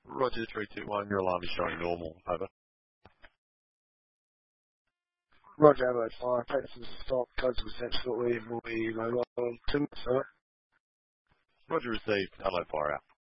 Roger, 321, your alarm is showing normal. Over. Roger, Adelaide 5, take this as a stop, codes will be sent shortly, and we'll be mobile in 2 minutes, sir. Roger, received. Adelaide 4 out.